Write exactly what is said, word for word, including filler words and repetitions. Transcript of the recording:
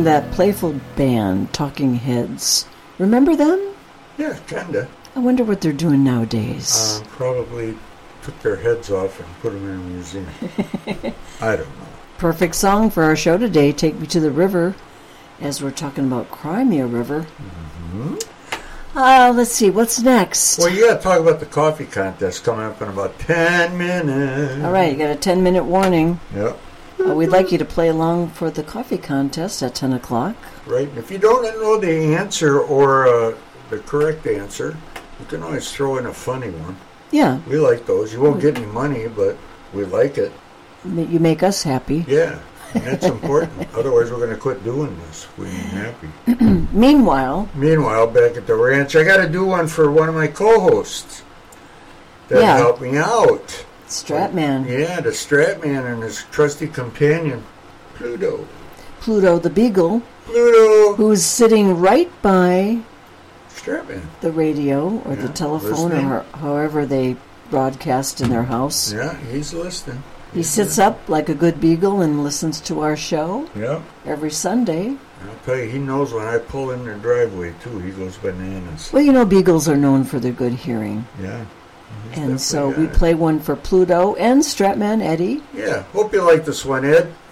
from that playful band, Talking Heads. Remember them? Yeah, kinda. I wonder what they're doing nowadays. Uh, probably took their heads off and put them in a museum. I don't know. Perfect song for our show today, Take Me to the River, as we're talking about Crimea River. Mm-hmm. Uh, let's see, what's next? Well, you got to talk about the coffee contest coming up in about ten minutes. All right, you got a ten-minute warning. Yep. Uh, we'd like you to play along for the coffee contest at ten o'clock. Right. If you don't know the answer or uh, the correct answer, you can always throw in a funny one. Yeah. We like those. You won't get any money, but we like it. You make us happy. Yeah, and that's important. Otherwise, we're going to quit doing this. We ain't happy. Meanwhile... Meanwhile, back at the ranch, I got to do one for one of my co-hosts that yeah. helped me out. Stratman. Yeah, the Stratman and his trusty companion, Pluto. Pluto the Beagle. Pluto! Who's sitting right by... Stratman. The radio or yeah, the telephone listening. or however they broadcast in their house. Yeah, he's listening. He he's sits listening. up like a good beagle and listens to our show. Yeah. Every Sunday. I'll tell you, he knows when I pull in their driveway, too. He goes bananas. Well, you know, beagles are known for their good hearing. Yeah. And so we it. play one for Pluto and Stratman Eddie. Yeah. Hope you like this one, Ed.